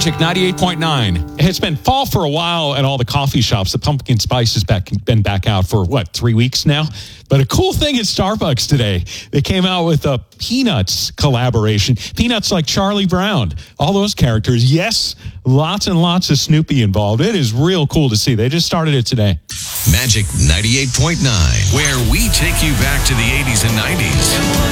Magic 98.9. It's been fall for a while at all the coffee shops. The pumpkin spice has been back out for, 3 weeks now? But a cool thing at Starbucks today, they came out with a Peanuts collaboration. Peanuts like Charlie Brown, all those characters. Yes, lots and lots of Snoopy involved. It is real cool to see. They just started it today. Magic 98.9, where we take you back to the 80s and 90s.